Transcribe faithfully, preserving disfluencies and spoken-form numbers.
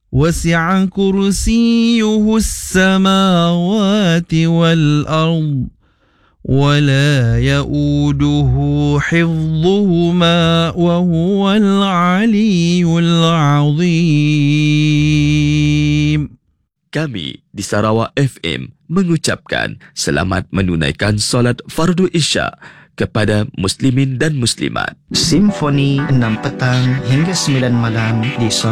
وسع كرسيه السماوات والأرض ولا يؤوده حفظهما وهو العلي العظيم. Kami di Sarawak F M mengucapkan selamat menunaikan solat fardu Isya kepada muslimin dan muslimat. Simfoni enam petang hingga sembilan malam di